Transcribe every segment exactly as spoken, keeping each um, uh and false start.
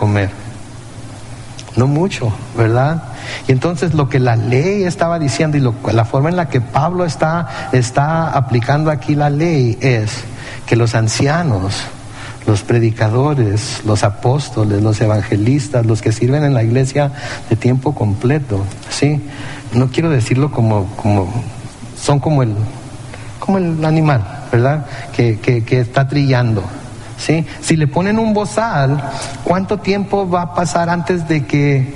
comer. No mucho, ¿verdad? Y entonces lo que la ley estaba diciendo y lo, la forma en la que Pablo está, está aplicando aquí la ley es que los ancianos, los predicadores, los apóstoles, los evangelistas, los que sirven en la iglesia de tiempo completo, ¿sí? No quiero decirlo como, como son como el, como el animal, ¿verdad? Que, que, que está trillando, ¿sí? Si le ponen un bozal, ¿cuánto tiempo va a pasar antes de que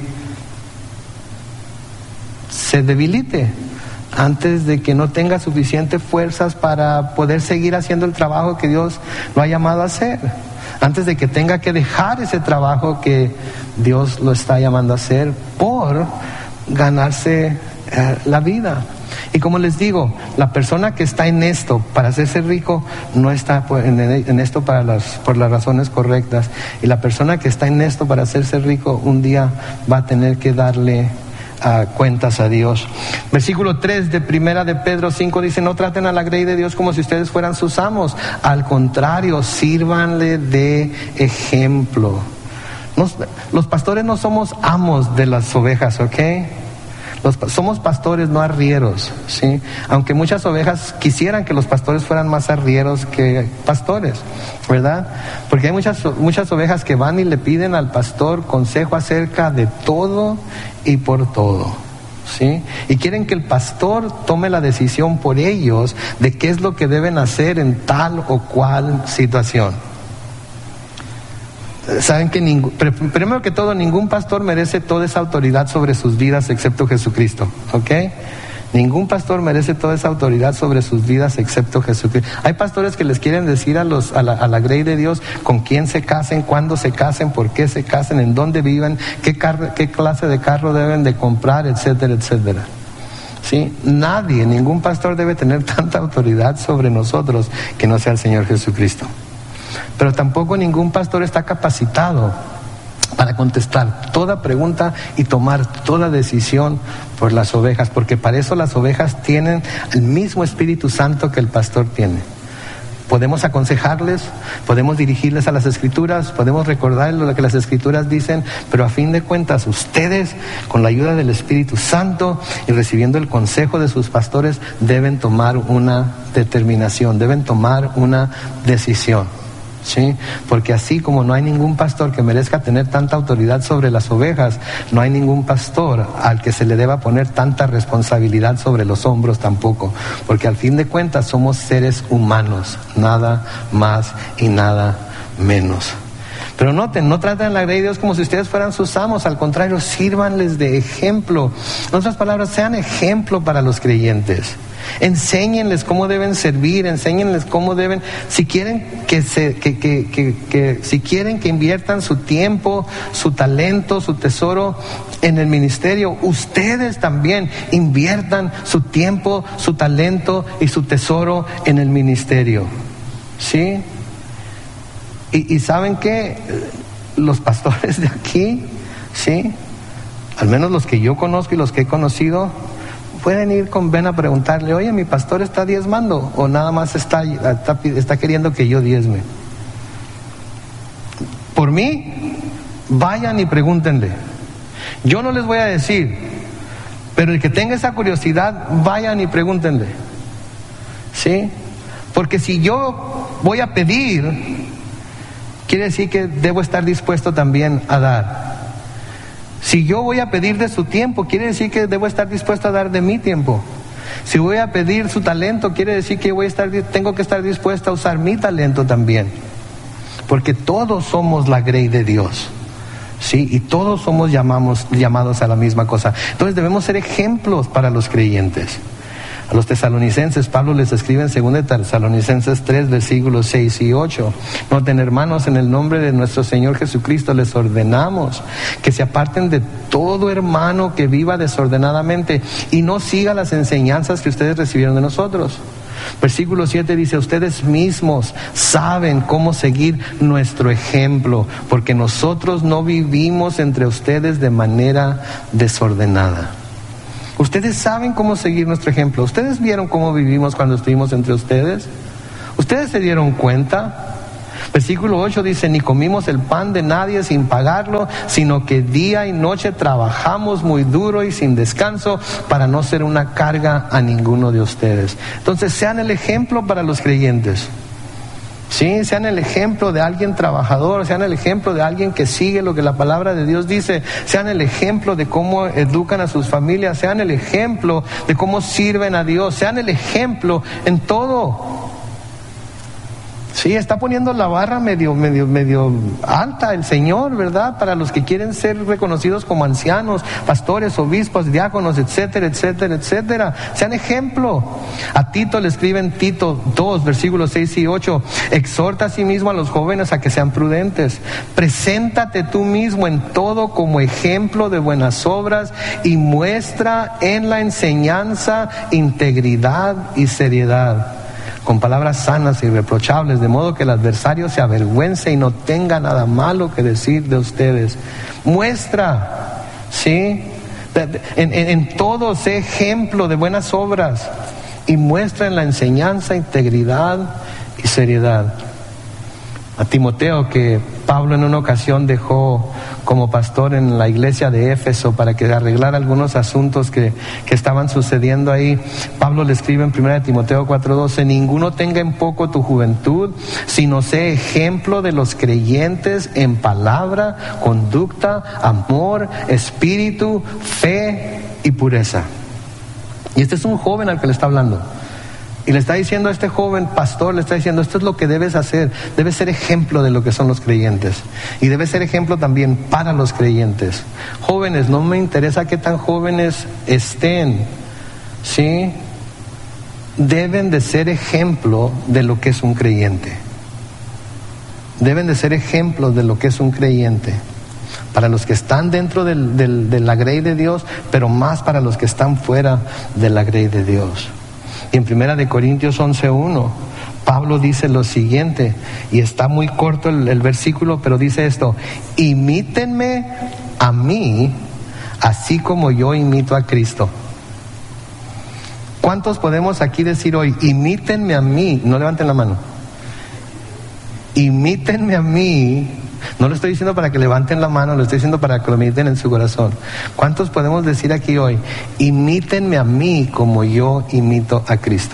se debilite? Antes de que no tenga suficientes fuerzas para poder seguir haciendo el trabajo que Dios lo ha llamado a hacer. Antes de que tenga que dejar ese trabajo que Dios lo está llamando a hacer por ganarse eh, la vida. Y como les digo, la persona que está en esto para hacerse rico no está en, en esto para las, por las razones correctas. Y la persona que está en esto para hacerse rico un día va a tener que darle Uh, cuentas a Dios. Versículo tres de Primera de Pedro cinco dice: no traten a la grey de Dios como si ustedes fueran sus amos, al contrario, sírvanle de ejemplo. Nos, los pastores no somos amos de las ovejas, ¿ok? Los, somos pastores, no arrieros, ¿sí? Aunque muchas ovejas quisieran que los pastores fueran más arrieros que pastores, ¿verdad? Porque hay muchas, muchas ovejas que van y le piden al pastor consejo acerca de todo y por todo, ¿sí? Y quieren que el pastor tome la decisión por ellos de qué es lo que deben hacer en tal o cual situación. Saben que ningún, primero que todo, ningún pastor merece toda esa autoridad sobre sus vidas excepto Jesucristo, ¿ok? Ningún pastor merece toda esa autoridad sobre sus vidas excepto Jesucristo. Hay pastores que les quieren decir a los a la, a la grey de Dios con quién se casen, cuándo se casen, por qué se casen, en dónde viven, qué, car- qué clase de carro deben de comprar, etcétera, etcétera. ¿Sí? Nadie, ningún pastor debe tener tanta autoridad sobre nosotros que no sea el Señor Jesucristo. Pero tampoco ningún pastor está capacitado para contestar toda pregunta y tomar toda decisión por las ovejas, porque para eso las ovejas tienen el mismo Espíritu Santo que el pastor tiene. Podemos aconsejarles, podemos dirigirles a las Escrituras, podemos recordarles lo que las Escrituras dicen, pero a fin de cuentas ustedes, con la ayuda del Espíritu Santo y recibiendo el consejo de sus pastores, deben tomar una determinación, deben tomar una decisión. ¿Sí? Porque así como no hay ningún pastor que merezca tener tanta autoridad sobre las ovejas, no hay ningún pastor al que se le deba poner tanta responsabilidad sobre los hombros tampoco, porque al fin de cuentas somos seres humanos, nada más y nada menos. Pero noten, no traten a la grey de Dios como si ustedes fueran sus amos, al contrario, sírvanles de ejemplo. En otras palabras, sean ejemplo para los creyentes. Enséñenles cómo deben servir, enséñenles cómo deben, si quieren que se, que, que, que, que, si quieren que inviertan su tiempo, su talento, su tesoro en el ministerio, ustedes también inviertan su tiempo, su talento y su tesoro en el ministerio, ¿sí? Y, y ¿saben qué? Los pastores de aquí, ¿sí? Al menos los que yo conozco y los que he conocido, pueden ir con Ben a preguntarle: oye, mi pastor está diezmando o nada más está, está, está queriendo que yo diezme. Por mí, vayan y pregúntenle. Yo no les voy a decir, pero el que tenga esa curiosidad, vayan y pregúntenle, ¿sí? Porque si yo voy a pedir, quiere decir que debo estar dispuesto también a dar. Si yo voy a pedir de su tiempo, quiere decir que debo estar dispuesto a dar de mi tiempo. Si voy a pedir su talento, quiere decir que voy a estar, tengo que estar dispuesto a usar mi talento también. Porque todos somos la grey de Dios, ¿sí? Y todos somos llamamos, llamados a la misma cosa. Entonces debemos ser ejemplos para los creyentes. A los tesalonicenses, Pablo les escribe en segunda Tesalonicenses tres, versículos seis y ocho. Noten, hermanos, en el nombre de nuestro Señor Jesucristo les ordenamos que se aparten de todo hermano que viva desordenadamente y no siga las enseñanzas que ustedes recibieron de nosotros. Versículo siete dice: ustedes mismos saben cómo seguir nuestro ejemplo, porque nosotros no vivimos entre ustedes de manera desordenada. Ustedes saben cómo seguir nuestro ejemplo. Ustedes vieron cómo vivimos cuando estuvimos entre ustedes. Ustedes se dieron cuenta. Versículo ocho dice: ni comimos el pan de nadie sin pagarlo, sino que día y noche trabajamos muy duro y sin descanso para no ser una carga a ninguno de ustedes. Entonces sean el ejemplo para los creyentes. Sí, sean el ejemplo de alguien trabajador, sean el ejemplo de alguien que sigue lo que la palabra de Dios dice, sean el ejemplo de cómo educan a sus familias, sean el ejemplo de cómo sirven a Dios, sean el ejemplo en todo. Sí, está poniendo la barra medio, medio, medio alta el Señor, ¿verdad? Para los que quieren ser reconocidos como ancianos, pastores, obispos, diáconos, etcétera, etcétera, etcétera. Sean ejemplo. A Tito le escriben Tito dos, versículos seis y ocho. Exhorta a sí mismo a los jóvenes a que sean prudentes. Preséntate tú mismo en todo como ejemplo de buenas obras y muestra en la enseñanza integridad y seriedad, con palabras sanas y irreprochables, de modo que el adversario se avergüence y no tenga nada malo que decir de ustedes. Muestra, ¿sí? En, en, en todo sé ejemplo de buenas obras y muestra en la enseñanza integridad y seriedad. A Timoteo, que Pablo en una ocasión dejó como pastor en la iglesia de Éfeso para que arreglara algunos asuntos que, que estaban sucediendo ahí, Pablo le escribe en primera de Timoteo cuatro doce: ninguno tenga en poco tu juventud, sino sé ejemplo de los creyentes en palabra, conducta, amor, espíritu, fe y pureza. Y este es un joven al que le está hablando. Y le está diciendo a este joven pastor, le está diciendo: esto es lo que debes hacer, debes ser ejemplo de lo que son los creyentes. Y debes ser ejemplo también para los creyentes. Jóvenes, no me interesa qué tan jóvenes estén, ¿sí? Deben de ser ejemplo de lo que es un creyente. Deben de ser ejemplos de lo que es un creyente. Para los que están dentro del, del, de la grey de Dios, pero más para los que están fuera de la grey de Dios. Y en primera de Corintios once uno, Pablo dice lo siguiente, y está muy corto el, el versículo, pero dice esto: imítenme a mí, así como yo imito a Cristo. ¿Cuántos podemos aquí decir hoy: imítenme a mí? No levanten la mano. Imítenme a mí. No lo estoy diciendo para que levanten la mano, lo estoy diciendo para que lo imiten en su corazón. ¿Cuántos podemos decir aquí hoy: imítenme a mí como yo imito a Cristo?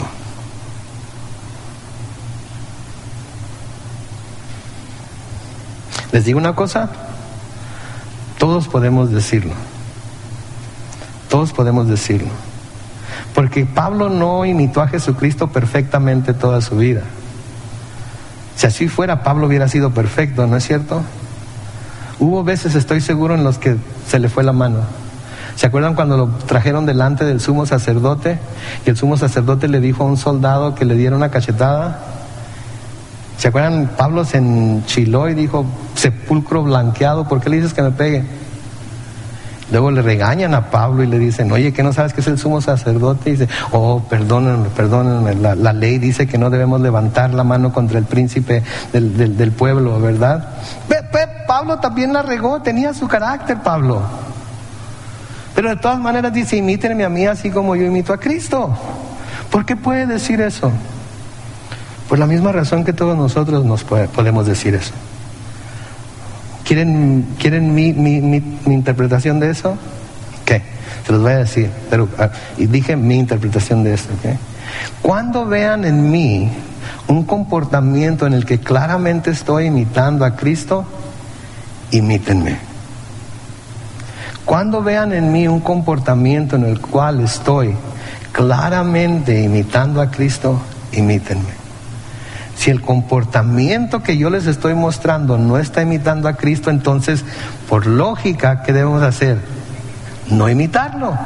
Les digo una cosa, todos podemos decirlo. Todos podemos decirlo. Porque Pablo no imitó a Jesucristo perfectamente toda su vida. Si así fuera, Pablo hubiera sido perfecto, ¿no es cierto? Hubo veces, estoy seguro, en los que se le fue la mano. ¿Se acuerdan cuando lo trajeron delante del sumo sacerdote? Y el sumo sacerdote le dijo a un soldado que le diera una cachetada. ¿Se acuerdan? Pablo se enchiló y dijo: sepulcro blanqueado, ¿por qué le dices que me pegue? Luego le regañan a Pablo y le dicen: oye, ¿qué no sabes que es el sumo sacerdote? Y dice: oh, perdónenme, perdónenme, la, la ley dice que no debemos levantar la mano contra el príncipe del, del, del pueblo, ¿verdad? Pe, pe, Pablo también la regó, tenía su carácter Pablo. Pero de todas maneras dice: imítenme a mí así como yo imito a Cristo. ¿Por qué puede decir eso? Por la misma razón que todos nosotros nos puede, podemos decir eso. ¿Quieren, quieren mi, mi, mi, mi interpretación de eso? ¿Qué? Se los voy a decir, pero y dije mi interpretación de eso, ¿ok? Cuando vean en mí un comportamiento en el que claramente estoy imitando a Cristo, imítenme. Cuando vean en mí un comportamiento en el cual estoy claramente imitando a Cristo, imítenme. Si el comportamiento que yo les estoy mostrando no está imitando a Cristo, entonces, por lógica, ¿qué debemos hacer? No imitarlo.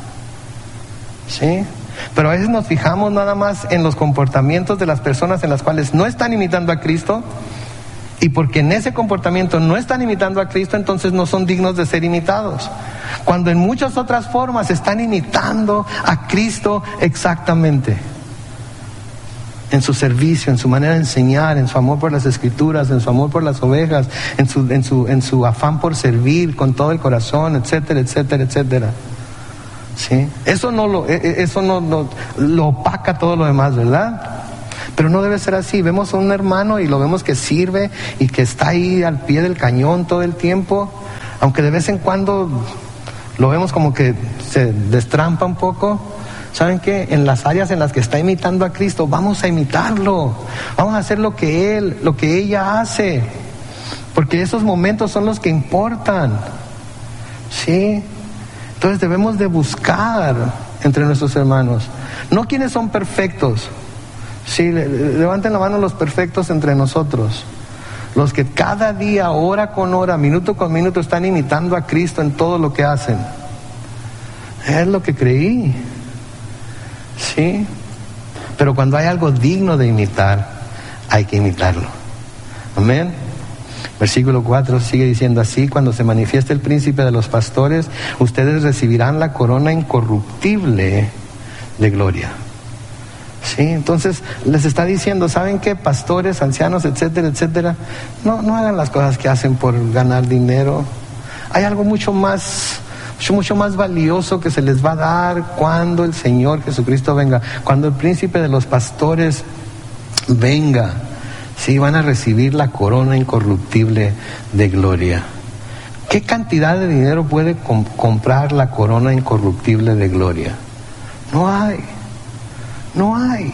¿Sí? Pero a veces nos fijamos nada más en los comportamientos de las personas en las cuales no están imitando a Cristo, y porque en ese comportamiento no están imitando a Cristo, entonces no son dignos de ser imitados. Cuando en muchas otras formas están imitando a Cristo exactamente. En su servicio, en su manera de enseñar, en su amor por las escrituras, en su amor por las ovejas, en su, en su, en su afán por servir con todo el corazón, etcétera, etcétera, etcétera. ¿Sí? Eso no lo, eso no, no lo opaca todo lo demás, ¿verdad? Pero no debe ser así. Vemos a un hermano y lo vemos que sirve y que está ahí al pie del cañón todo el tiempo, aunque de vez en cuando lo vemos como que se destrampa un poco. ¿Saben qué? En las áreas en las que está imitando a Cristo, vamos a imitarlo. Vamos a hacer lo que Él, lo que ella hace. Porque esos momentos son los que importan. ¿Sí? Entonces debemos de buscar entre nuestros hermanos. No quienes son perfectos. Sí, levanten la mano los perfectos entre nosotros. Los que cada día, hora con hora, minuto con minuto, están imitando a Cristo en todo lo que hacen. Es lo que creí. Sí. Pero cuando hay algo digno de imitar, hay que imitarlo. Amén. Versículo cuatro sigue diciendo así: cuando se manifieste el príncipe de los pastores, ustedes recibirán la corona incorruptible de gloria. Sí, entonces les está diciendo, ¿saben qué? Pastores, ancianos, etcétera, etcétera, no, no hagan las cosas que hacen por ganar dinero. Hay algo mucho más, mucho, mucho más valioso que se les va a dar cuando el Señor Jesucristo venga, cuando el príncipe de los pastores venga. Sí, van a recibir la corona incorruptible de gloria. ¿Qué cantidad de dinero puede com- comprar la corona incorruptible de gloria? No hay. No hay.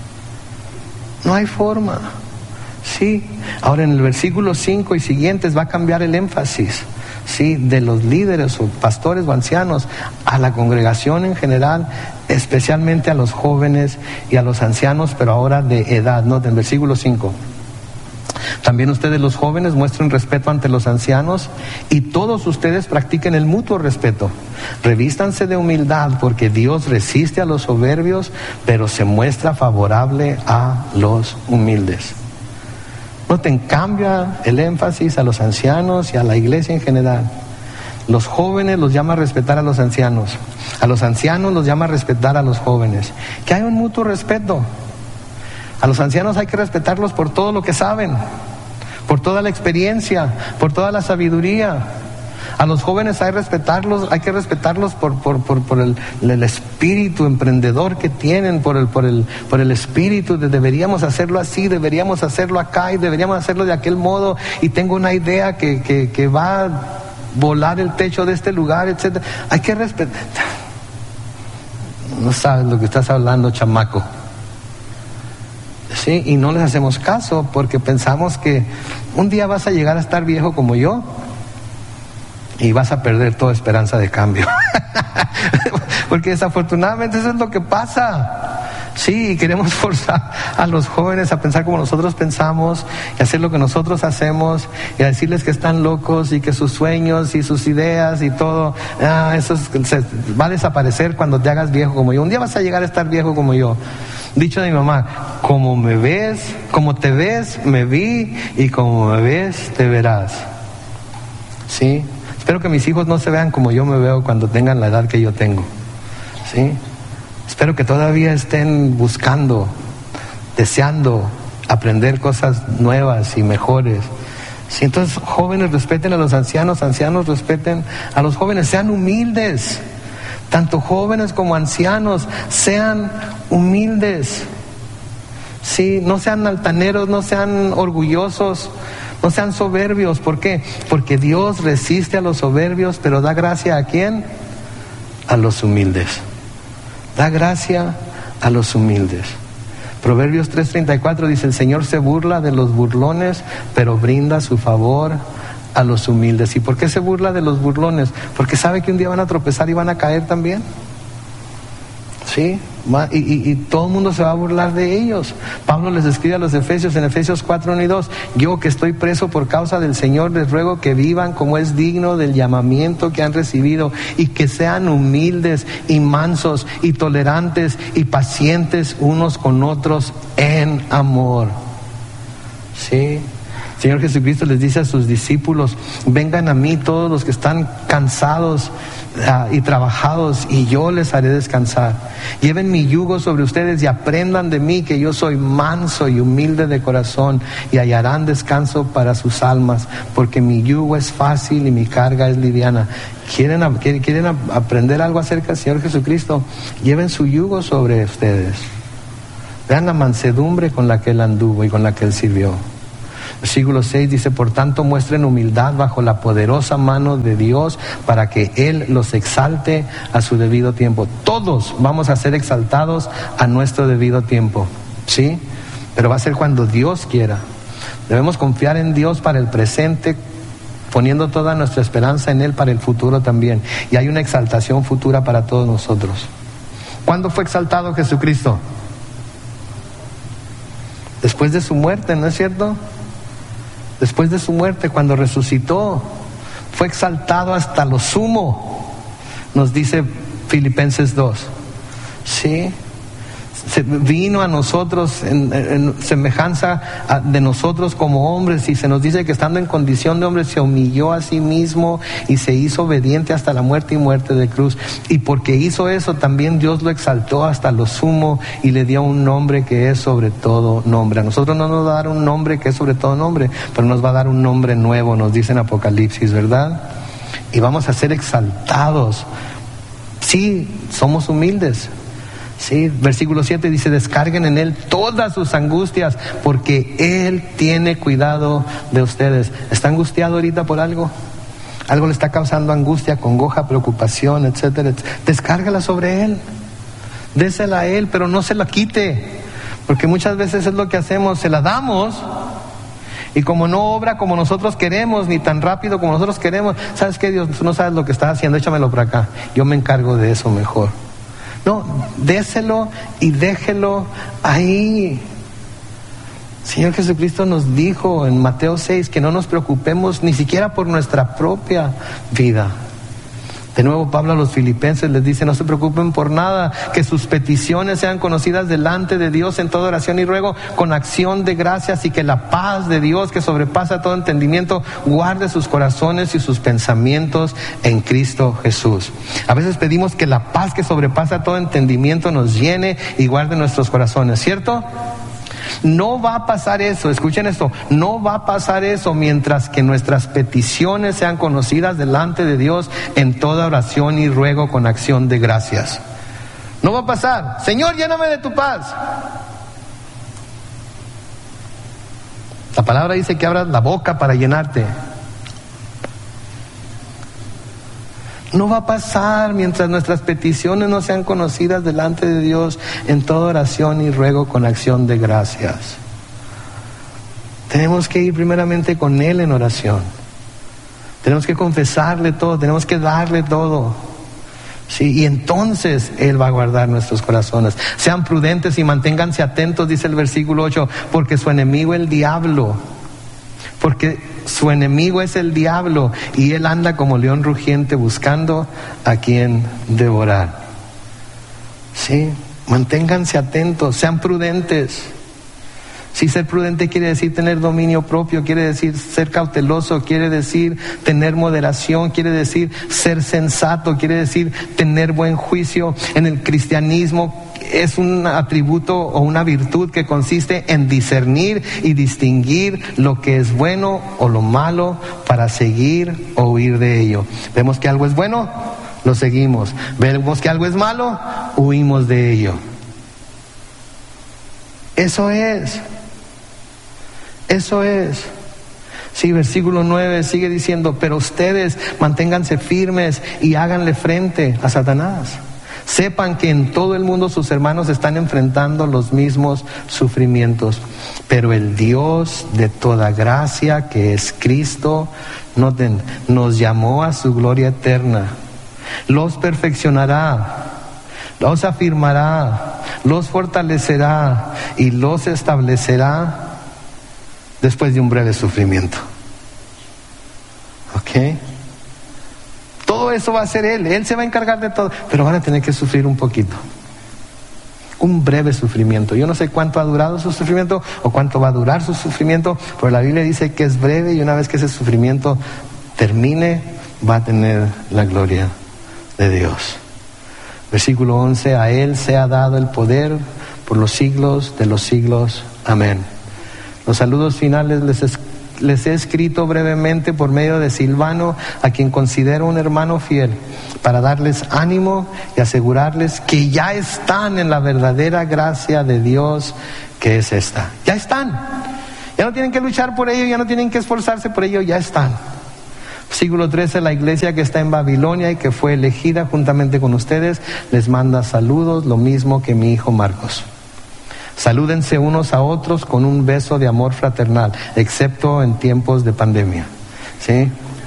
No hay forma. Sí. Ahora en el versículo cinco y siguientes va a cambiar el énfasis. Sí, de los líderes o pastores o ancianos a la congregación en general, especialmente a los jóvenes y a los ancianos, pero ahora de edad, ¿no? Del versículo cinco. También ustedes los jóvenes muestren respeto ante los ancianos y todos ustedes practiquen el mutuo respeto. Revístanse de humildad porque Dios resiste a los soberbios, pero se muestra favorable a los humildes. Noten, cambia el énfasis a los ancianos y a la iglesia en general. Los jóvenes los llama a respetar a los ancianos. A los ancianos los llama a respetar a los jóvenes. Que hay un mutuo respeto. A los ancianos hay que respetarlos por todo lo que saben, por toda la experiencia, por toda la sabiduría. A los jóvenes hay, respetarlos, hay que respetarlos por, por, por, por el, el espíritu emprendedor que tienen, por el, por el, por el espíritu de deberíamos hacerlo así, deberíamos hacerlo acá y deberíamos hacerlo de aquel modo, y tengo una idea que, que, que va a volar el techo de este lugar, etcétera. Hay que respetar. No sabes lo que estás hablando, chamaco. Sí, y no les hacemos caso porque pensamos que un día vas a llegar a estar viejo como yo y vas a perder toda esperanza de cambio. Porque desafortunadamente eso es lo que pasa. Sí, queremos forzar a los jóvenes a pensar como nosotros pensamos y hacer lo que nosotros hacemos y a decirles que están locos y que sus sueños y sus ideas y todo, ah, eso es, se, va a desaparecer cuando te hagas viejo como yo. Un día vas a llegar a estar viejo como yo. Dicho de mi mamá, como me ves, como te ves, me vi, y como me ves, te verás. ¿Sí? Espero que mis hijos no se vean como yo me veo cuando tengan la edad que yo tengo. ¿Sí? Espero que todavía estén buscando, deseando aprender cosas nuevas y mejores. ¿Sí? Entonces, jóvenes respeten a los ancianos, ancianos respeten a los jóvenes, sean humildes. Tanto jóvenes como ancianos, sean humildes. Sí, no sean altaneros, no sean orgullosos, no sean soberbios. ¿Por qué? Porque Dios resiste a los soberbios, pero da gracia ¿a quién? A los humildes. Da gracia a los humildes. Proverbios tres treinta y cuatro dice: el Señor se burla de los burlones, pero brinda su favor a los humildes. ¿Y por qué se burla de los burlones? Porque sabe que un día van a tropezar y van a caer también. ¿Sí? Y, y, y todo el mundo se va a burlar de ellos. Pablo les escribe a los Efesios en Efesios cuatro, uno y dos: yo que estoy preso por causa del Señor les ruego que vivan como es digno del llamamiento que han recibido, y que sean humildes y mansos y tolerantes y pacientes unos con otros en amor. ¿Sí? Señor Jesucristo les dice a sus discípulos: vengan a mí todos los que están cansados uh, y trabajados, y yo les haré descansar. Lleven mi yugo sobre ustedes y aprendan de mí, que yo soy manso y humilde de corazón, y hallarán descanso para sus almas, porque mi yugo es fácil y mi carga es liviana. ¿Quieren, quieren aprender algo acerca del Señor Jesucristo? Lleven su yugo sobre ustedes. Vean la mansedumbre con la que Él anduvo y con la que Él sirvió. Versículo seis dice, por tanto muestren humildad bajo la poderosa mano de Dios para que Él los exalte a su debido tiempo. Todos vamos a ser exaltados a nuestro debido tiempo, ¿sí? Pero va a ser cuando Dios quiera. Debemos confiar en Dios para el presente, poniendo toda nuestra esperanza en Él para el futuro también. Y hay una exaltación futura para todos nosotros. ¿Cuándo fue exaltado Jesucristo? Después de su muerte, ¿no es cierto? Después de su muerte, cuando resucitó, fue exaltado hasta lo sumo, nos dice Filipenses dos. ¿Sí? Se vino a nosotros en, en semejanza a, de nosotros como hombres, y se nos dice que estando en condición de hombre se humilló a sí mismo y se hizo obediente hasta la muerte y muerte de cruz. Y porque hizo eso, también Dios lo exaltó hasta lo sumo y le dio un nombre que es sobre todo nombre. A nosotros no nos va a dar un nombre que es sobre todo nombre, pero nos va a dar un nombre nuevo, nos dice en Apocalipsis, ¿verdad? Y vamos a ser exaltados. Sí, somos humildes. Sí, versículo siete dice, descarguen en Él todas sus angustias, porque Él tiene cuidado de ustedes. ¿Está angustiado ahorita por algo? Algo le está causando angustia, congoja, preocupación, etcétera, etcétera. Descárgala sobre Él, désela a Él, pero no se la quite, porque muchas veces es lo que hacemos, se la damos, y como no obra como nosotros queremos, ni tan rápido como nosotros queremos, ¿sabes qué, Dios? Tú no sabes lo que estás haciendo, échamelo por acá, yo me encargo de eso mejor. No, déselo y déjelo ahí. Señor Jesucristo nos dijo en Mateo seis que no nos preocupemos ni siquiera por nuestra propia vida. De nuevo Pablo a los filipenses les dice, no se preocupen por nada, que sus peticiones sean conocidas delante de Dios en toda oración y ruego con acción de gracias, y que la paz de Dios, que sobrepasa todo entendimiento, guarde sus corazones y sus pensamientos en Cristo Jesús. A veces pedimos que la paz que sobrepasa todo entendimiento nos llene y guarde nuestros corazones, ¿cierto? No va a pasar eso, escuchen esto, no va a pasar eso mientras que nuestras peticiones sean conocidas delante de Dios en toda oración y ruego con acción de gracias. No va a pasar, Señor, lléname de tu paz. La palabra dice que abras la boca para llenarte. No va a pasar mientras nuestras peticiones no sean conocidas delante de Dios en toda oración y ruego con acción de gracias. Tenemos que ir primeramente con Él en oración. Tenemos que confesarle todo, tenemos que darle todo. Sí, y entonces Él va a guardar nuestros corazones. Sean prudentes y manténganse atentos, dice el versículo ocho, porque su enemigo el diablo, porque su enemigo es el diablo, y él anda como león rugiente buscando a quien devorar. Sí, manténganse atentos, sean prudentes. Si ser prudente quiere decir tener dominio propio, quiere decir ser cauteloso, quiere decir tener moderación, quiere decir ser sensato, quiere decir tener buen juicio. En el cristianismo es un atributo o una virtud que consiste en discernir y distinguir lo que es bueno o lo malo para seguir o huir de ello. Vemos que algo es bueno, lo seguimos. Vemos que algo es malo, huimos de ello. Eso es. Eso es. Sí, versículo nueve sigue diciendo, pero ustedes manténganse firmes y háganle frente a Satanás. Sepan que en todo el mundo sus hermanos están enfrentando los mismos sufrimientos, pero el Dios de toda gracia, que es Cristo, noten, nos llamó a su gloria eterna, los perfeccionará, los afirmará, los fortalecerá y los establecerá después de un breve sufrimiento. ¿Ok? Todo eso va a ser Él, Él se va a encargar de todo, pero van a tener que sufrir un poquito, un breve sufrimiento. Yo no sé cuánto ha durado su sufrimiento o cuánto va a durar su sufrimiento, pero la Biblia dice que es breve, y una vez que ese sufrimiento termine, va a tener la gloria de Dios. Versículo once, a Él se ha dado el poder por los siglos de los siglos. Amén. Los saludos finales les les he escrito brevemente por medio de Silvano, a quien considero un hermano fiel, para darles ánimo y asegurarles que ya están en la verdadera gracia de Dios, que es esta. Ya están. Ya no tienen que luchar por ello, ya no tienen que esforzarse por ello, ya están. Versículo trece, la iglesia que está en Babilonia y que fue elegida juntamente con ustedes, les manda saludos, lo mismo que mi hijo Marcos. Salúdense unos a otros con un beso de amor fraternal, excepto en tiempos de pandemia. ¿Sí?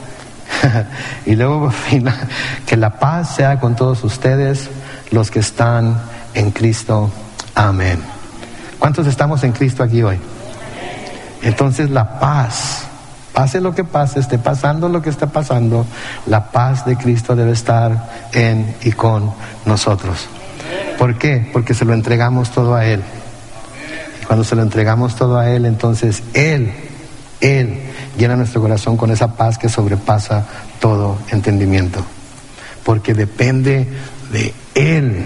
Y luego, que la paz sea con todos ustedes, los que están en Cristo. Amén. ¿Cuántos estamos en Cristo aquí hoy? Entonces la paz, pase lo que pase, esté pasando lo que está pasando, la paz de Cristo debe estar en y con nosotros. ¿Por qué? Porque se lo entregamos todo a Él. Y cuando se lo entregamos todo a Él, entonces Él, Él llena nuestro corazón con esa paz que sobrepasa todo entendimiento. Porque depende de Él.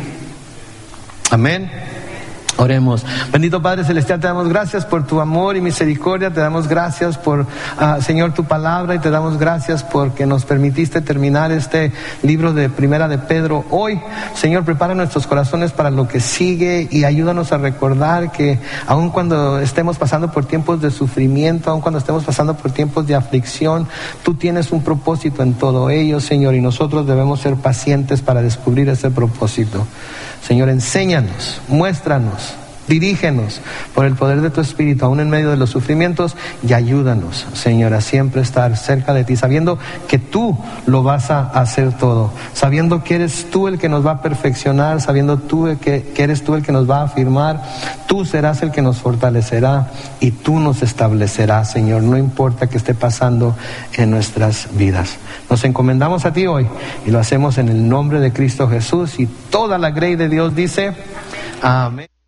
Amén. Oremos. Bendito Padre Celestial, te damos gracias por tu amor y misericordia, te damos gracias por, uh, Señor, tu palabra, y te damos gracias porque nos permitiste terminar este libro de Primera de Pedro hoy. Señor, prepara nuestros corazones para lo que sigue y ayúdanos a recordar que aun cuando estemos pasando por tiempos de sufrimiento, aun cuando estemos pasando por tiempos de aflicción, tú tienes un propósito en todo ello, Señor, y nosotros debemos ser pacientes para descubrir ese propósito. Señor, enséñanos, muéstranos, dirígenos por el poder de tu Espíritu, aún en medio de los sufrimientos, y ayúdanos, Señor, a siempre estar cerca de ti, sabiendo que tú lo vas a hacer todo, sabiendo que eres tú el que nos va a perfeccionar, sabiendo tú que, que eres tú el que nos va a afirmar. Tú serás el que nos fortalecerá y tú nos establecerás, Señor, no importa qué esté pasando en nuestras vidas. Nos encomendamos a ti hoy y lo hacemos en el nombre de Cristo Jesús, y toda la grey de Dios dice amén.